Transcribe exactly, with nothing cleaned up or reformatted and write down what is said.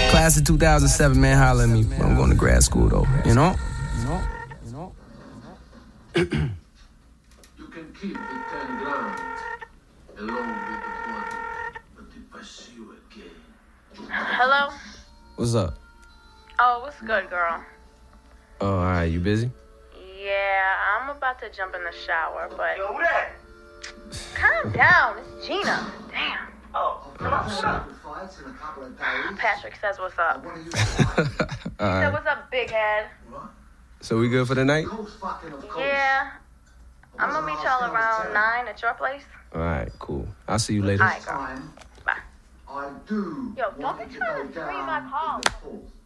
Class of two thousand seven, man, holler at me. I'm going to grad school, though, you know? You know? You know? You can keep the ten grand along with the body, but if I see you again... Hello? What's up? Oh, what's good, girl? Oh, all right, you busy? Yeah, I'm about to jump in the shower, but... Yo, who that? Calm down, it's Gina. Damn. Oh, come on, hold up. Patrick says what's up. He All said, right. what's up, big head? So we good for the night? Yeah. I'm gonna meet y'all around nine at your place. All right, cool. I'll see you later. All right, girl. Bye. I do. Yo, don't be trying to scream my call.